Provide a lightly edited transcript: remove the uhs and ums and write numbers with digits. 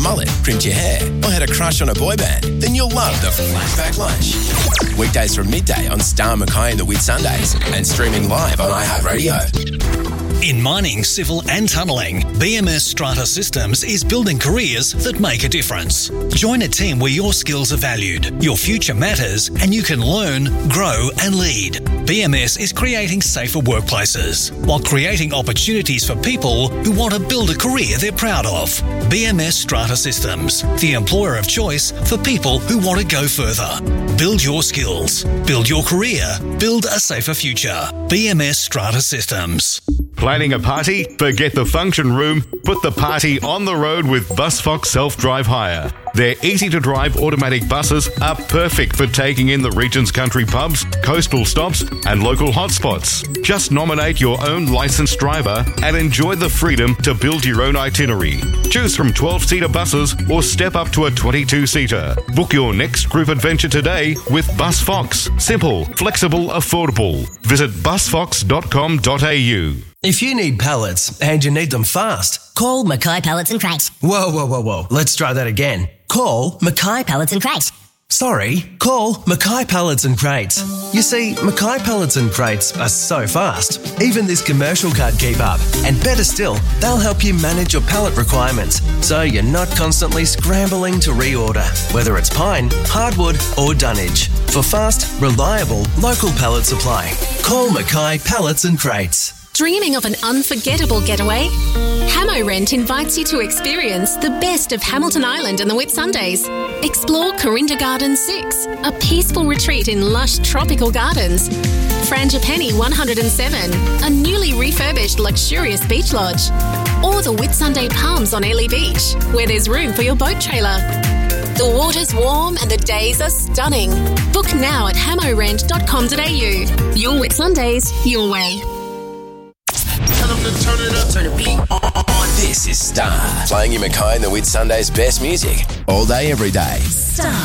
mullet, crimped your hair, or had a crush on a boy band, then you'll love the Flashback Lunch. Weekdays from midday on Star Mackay and the Whitsundays and streaming live on iHeartRadio. In mining, civil and tunnelling, BMS Strata Systems is building careers that make a difference. Join a team where your skills are valued, your future matters, and you can learn, grow and lead. BMS is creating safer workplaces while creating opportunities for people who want to build a career they're proud of. BMS Strata Systems, the employer of choice for people who want to go further. Build your skills, build your career, build a safer future. BMS Strata Systems. Planning a party? Forget the function room. Put the party on the road with BusFox Self-Drive Hire. Their easy-to-drive automatic buses are perfect for taking in the region's country pubs, coastal stops and local hotspots. Just nominate your own licensed driver and enjoy the freedom to build your own itinerary. Choose from 12-seater buses or step up to a 22-seater. Book your next group adventure today with BusFox. Simple, flexible, affordable. Visit busfox.com.au. If you need pallets and you need them fast, call Mackay Pallets and Crates. Whoa. Let's try that again. Call Mackay Pallets and Crates. Sorry, call Mackay Pallets and Crates. You see, Mackay Pallets and Crates are so fast, even this commercial can't keep up. And better still, they'll help you manage your pallet requirements, so you're not constantly scrambling to reorder, whether it's pine, hardwood or dunnage. For fast, reliable, local pallet supply, call Mackay Pallets and Crates. Dreaming of an unforgettable getaway? Hamo Rent invites you to experience the best of Hamilton Island and the Whitsundays. Explore Corinda Gardens 6, a peaceful retreat in lush tropical gardens. Frangipani 107, a newly refurbished luxurious beach lodge. Or the Whitsunday Palms on Airlie Beach, where there's room for your boat trailer. The water's warm and the days are stunning. Book now at hamorent.com.au. Your Whitsundays, your way. Turn it up. Turn the beat on. This is Star. Playing you Mackay and the Whitsundays' best music all day, every day. Star.